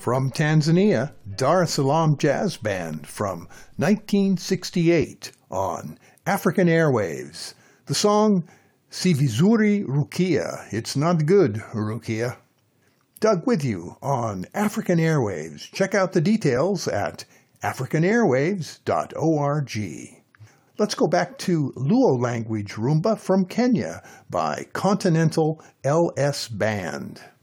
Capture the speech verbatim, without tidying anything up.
From Tanzania, Dar es Salaam Jazz Band from nineteen sixty-eight on African Airwaves. The song Si Vizuri Rukia. It's not good, Rukia. Doug with you on African Airwaves. Check out the details at african airwaves dot org. Let's go back to Luo language rumba from Kenya by Continental L S Band.